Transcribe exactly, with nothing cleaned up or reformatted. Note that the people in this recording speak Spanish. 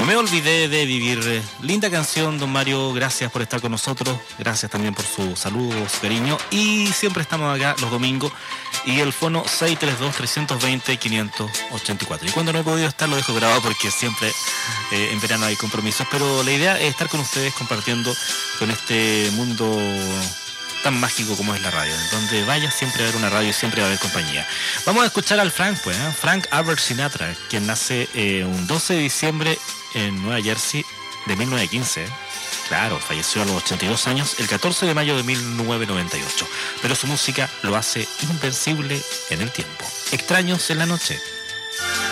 No me olvidé de vivir. Linda canción, don Mario. Gracias por estar con nosotros. Gracias también por sus saludos, su cariño. Y siempre estamos acá los domingos. Y el fono seis tres dos, tres dos cero, cinco ocho cuatro. Y cuando no he podido estar lo dejo grabado porque siempre eh, en verano hay compromisos. Pero la idea es estar con ustedes compartiendo con este mundo tan mágico como es la radio. Donde vaya siempre va a haber una radio y siempre va a haber compañía. Vamos a escuchar al Frank, pues, ¿eh? Frank Albert Sinatra, quien nace eh, un doce de diciembre en Nueva Jersey de mil novecientos quince. Claro, falleció a los ochenta y dos años el catorce de mayo de mil novecientos noventa y ocho. Pero su música lo hace invencible en el tiempo. Extraños en la noche.